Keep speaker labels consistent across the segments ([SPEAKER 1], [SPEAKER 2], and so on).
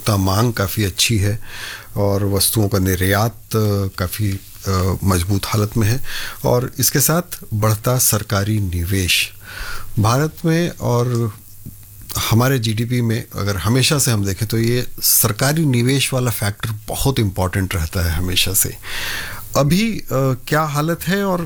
[SPEAKER 1] उपभोक्ता मांग काफ़ी अच्छी है और वस्तुओं का निर्यात काफ़ी मजबूत हालत में है, और इसके साथ बढ़ता सरकारी निवेश भारत में और हमारे जीडीपी में अगर हमेशा से हम देखें तो ये सरकारी निवेश वाला फैक्टर बहुत इम्पॉर्टेंट रहता है हमेशा से। अभी क्या हालत है और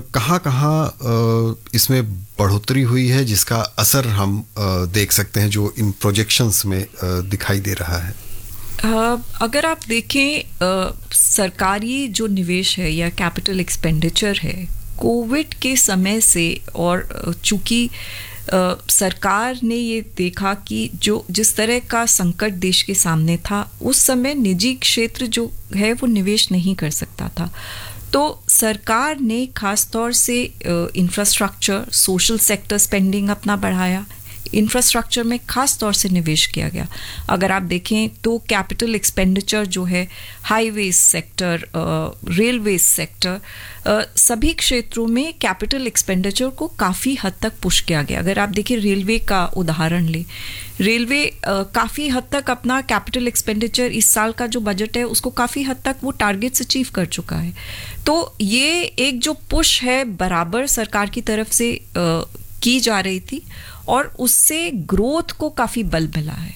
[SPEAKER 1] कहाँ इसमें बढ़ोतरी हुई है जिसका असर हम देख सकते हैं जो इन प्रोजेक्शंस में दिखाई दे रहा है?
[SPEAKER 2] अगर आप देखें सरकारी जो निवेश है या कैपिटल एक्सपेंडिचर है, कोविड के समय से, और चूंकि सरकार ने ये देखा कि जिस तरह का संकट देश के सामने था, उस समय निजी क्षेत्र जो है वो निवेश नहीं कर सकता था, तो सरकार ने खास तौर से इंफ्रास्ट्रक्चर, सोशल सेक्टर स्पेंडिंग अपना बढ़ाया। इंफ्रास्ट्रक्चर में खास तौर से निवेश किया गया। अगर आप देखें तो कैपिटल एक्सपेंडिचर जो है हाईवेज सेक्टर, रेलवेज सेक्टर, सभी क्षेत्रों में कैपिटल एक्सपेंडिचर को काफ़ी हद तक पुश किया गया। अगर आप देखें रेलवे का उदाहरण लें, रेलवे काफ़ी हद तक अपना कैपिटल एक्सपेंडिचर इस साल का जो बजट है उसको काफ़ी हद तक वो टारगेट्स अचीव कर चुका है। तो ये एक जो पुश है बराबर सरकार की तरफ से की जा रही थी और उससे ग्रोथ को काफ़ी बल मिला है।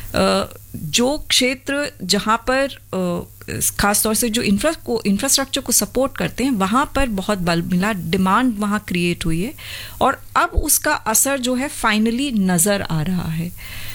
[SPEAKER 2] जो क्षेत्र जहाँ पर खास तौर से जो इंफ्रास्ट्रक्चर को सपोर्ट करते हैं वहाँ पर बहुत बल मिला, डिमांड वहाँ क्रिएट हुई है और अब उसका असर जो है फाइनली नज़र आ रहा है।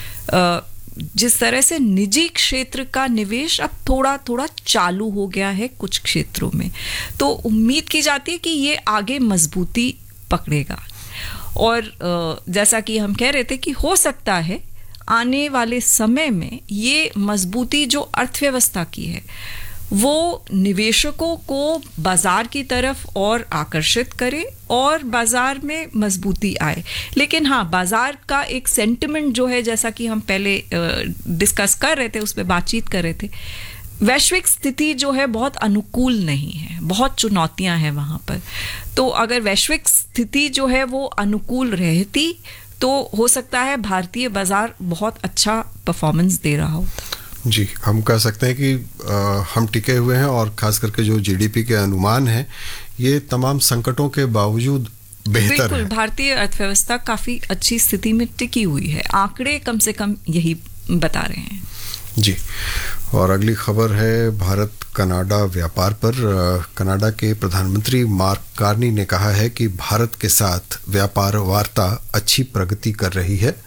[SPEAKER 2] जिस तरह से निजी क्षेत्र का निवेश अब थोड़ा थोड़ा चालू हो गया है कुछ क्षेत्रों में, तो उम्मीद की जाती है कि ये आगे मजबूती पकड़ेगा। और जैसा कि हम कह रहे थे कि हो सकता है आने वाले समय में ये मजबूती जो अर्थव्यवस्था की है वो निवेशकों को बाजार की तरफ और आकर्षित करे और बाजार में मजबूती आए। लेकिन हाँ, बाजार का एक सेंटिमेंट जो है, जैसा कि हम पहले डिस्कस कर रहे थे, उस पर बातचीत कर रहे थे, वैश्विक स्थिति जो है बहुत अनुकूल नहीं है, बहुत चुनौतियां हैं वहाँ पर। तो अगर वैश्विक स्थिति जो है वो अनुकूल रहती तो हो सकता है भारतीय बाजार बहुत अच्छा परफॉर्मेंस दे रहा होता।
[SPEAKER 1] जी, हम कह सकते हैं कि हम टिके हुए हैं और खास करके जो जीडीपी के अनुमान है ये तमाम संकटों के बावजूद बेहतर है।
[SPEAKER 2] बिल्कुल, भारतीय अर्थव्यवस्था काफ़ी अच्छी स्थिति में टिकी हुई है, आंकड़े कम से कम यही बता रहे हैं।
[SPEAKER 1] जी, और अगली खबर है भारत कनाडा व्यापार पर। कनाडा के प्रधानमंत्री मार्क कार्नी ने कहा है कि भारत के साथ व्यापार वार्ता अच्छी प्रगति कर रही है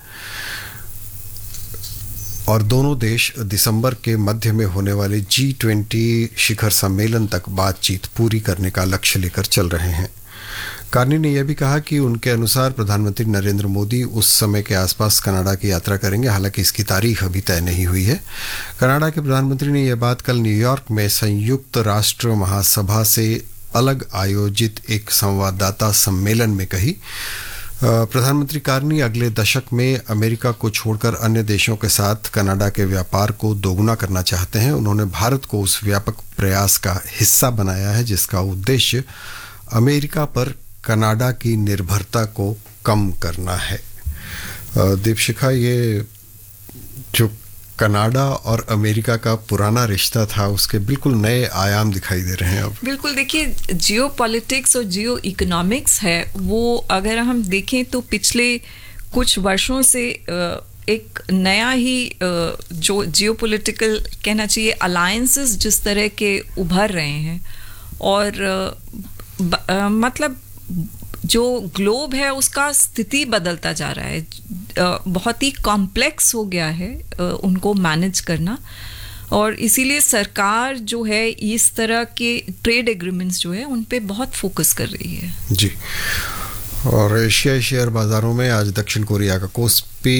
[SPEAKER 1] और दोनों देश दिसंबर के मध्य में होने वाले G20 शिखर सम्मेलन तक बातचीत पूरी करने का लक्ष्य लेकर चल रहे हैं। कार्नी ने यह भी कहा कि उनके अनुसार प्रधानमंत्री नरेंद्र मोदी उस समय के आसपास कनाडा की यात्रा करेंगे, हालांकि इसकी तारीख अभी तय नहीं हुई है। कनाडा के प्रधानमंत्री ने यह बात कल न्यूयॉर्क में संयुक्त राष्ट्र महासभा से अलग आयोजित एक संवाददाता सम्मेलन में कही। प्रधानमंत्री कार्नी अगले दशक में अमेरिका को छोड़कर अन्य देशों के साथ कनाडा के व्यापार को दोगुना करना चाहते हैं। उन्होंने भारत को उस व्यापक प्रयास का हिस्सा बनाया है जिसका उद्देश्य अमेरिका पर कनाडा की निर्भरता को कम करना है। दीपशिखा, ये जो कनाडा और अमेरिका का पुराना रिश्ता था उसके बिल्कुल नए आयाम दिखाई दे रहे हैं अब।
[SPEAKER 2] बिल्कुल, देखिए, जियो पॉलिटिक्स और जियो इकोनॉमिक्स है वो अगर हम देखें तो पिछले कुछ वर्षों से एक नया ही जो जियो पॉलिटिकल कहना चाहिए अलायंसेस जिस तरह के उभर रहे हैं और मतलब जो ग्लोब है उसका स्थिति बदलता जा रहा है, बहुत ही कॉम्प्लेक्स हो गया है उनको मैनेज करना, और इसीलिए सरकार जो है इस तरह के ट्रेड एग्रीमेंट्स जो है उन पे बहुत फोकस कर रही है। जी,
[SPEAKER 1] और एशियाई शेयर बाजारों में आज दक्षिण कोरिया का कोस्पी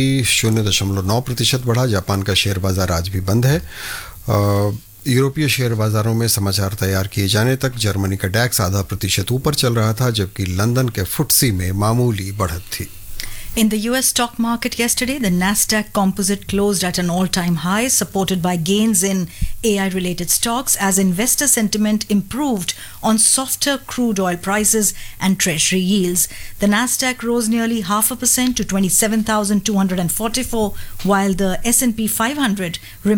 [SPEAKER 1] 0.9% बढ़ा। जापान का शेयर बाजार आज भी बंद है। यूरोपीय शेयर बाजारों में समाचार तैयार किए जाने तक जर्मनी का डैक्स 0.5% ऊपर चल रहा था, जबकि लंदन के फुट्सी में मामूली बढ़त थी।
[SPEAKER 3] In the US stock market yesterday, the Nasdaq Composite closed at an all-time high, supported by gains in AI-related stocks as investor sentiment improved on softer crude oil prices and treasury yields. The Nasdaq rose nearly 0.5% to 27,244, while the S&P 500